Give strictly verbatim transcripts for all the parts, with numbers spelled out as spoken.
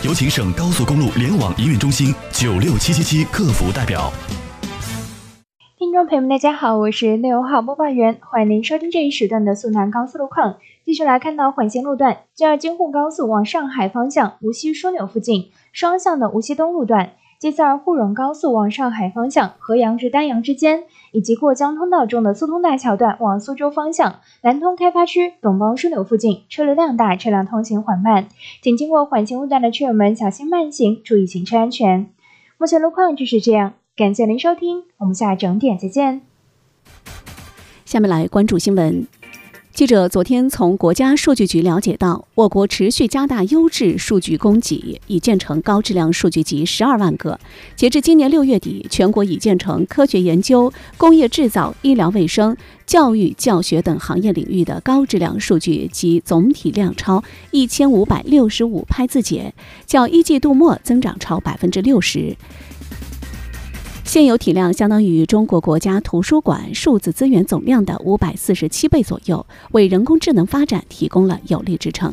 有请省高速公路联网营运中心九六七七七客服代表。 听众朋友们，大家好，我是六号播报员，欢迎您收听这一时段的苏南高速路况。继续来看到环线路段，就要京沪高速往上海方向无锡枢纽附近双向的无锡东路段，接下来沪蓉高速往上海方向合阳至丹阳之间，以及过江通道中的苏通大桥段往苏州方向南通开发区董包枢纽附近车流量大，车辆通行缓慢，请经过环线路段的车友们小心慢行，注意行车安全。目前路况就是这样，感谢您收听，我们下整点再见。 下面来关注新闻。记者昨天从国家数据局了解到，我国持续加大优质数据供给，已建成高质量数据集十二万个。截至今年六月底，全国已建成科学研究、工业制造、医疗卫生、教育教学等行业领域的高质量数据集总体量超一千五百六十五拍字节，较一季度末增长超百分之六十。现有体量相当于中国国家图书馆数字资源总量的五百四十七倍左右，为人工智能发展提供了有力支撑。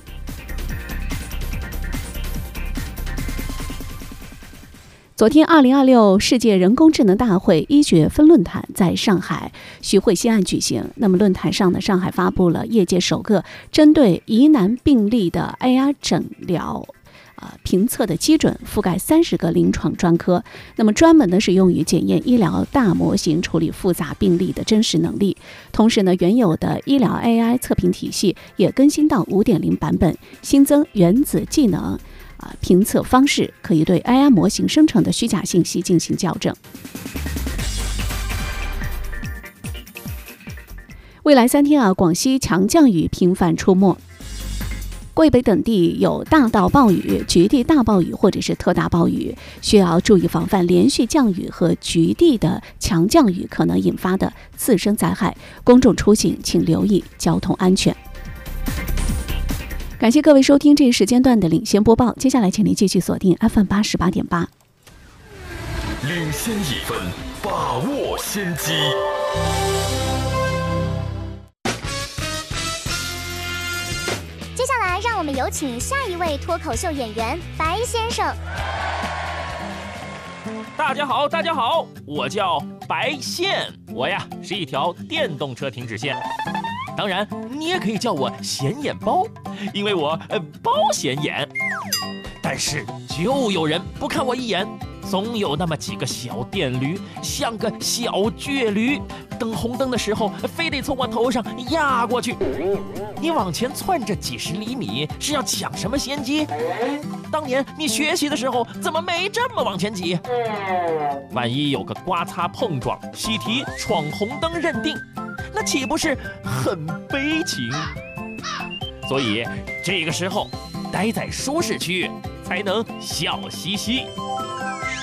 昨天，二零二六世界人工智能大会医学分论坛在上海徐汇西岸举行。那么，论坛上呢，上海发布了业界首个针对疑难病例的 A I 诊疗。呃，评测的基准覆盖三十个临床专科，那么专门的是用于检验医疗大模型处理复杂病例的真实能力。同时呢，原有的医疗 A I 测评体系也更新到 五点零 版本，新增原子技能啊、呃、评测方式，可以对 A I 模型生成的虚假信息进行校正。未来三天啊，广西强降雨频繁出没。桂北等地有大到暴雨、局地大暴雨或者是特大暴雨，需要注意防范连续降雨和局地的强降雨可能引发的次生灾害。公众出行请留意交通安全。感谢各位收听这一时间段的领先播报，接下来请您继续锁定 F M 八十八点八， 领先一分，把握先机。 接下来，让我们有请下一位脱口秀演员白先生。 大家好，大家好，我叫白线，我呀是一条电动车停止线。当然，你也可以叫我显眼包，因为我呃包显眼。但是就有人不看我一眼，总有那么几个小电驴，像个小倔驴，等红灯的时候非得从我头上压过去。你往前窜着几十厘米，是要抢什么先机？当年你学习的时候怎么没这么往前挤？万一有个刮擦碰撞，习题闯红灯认定，那岂不是很悲情？所以这个时候待在舒适区才能笑嘻嘻。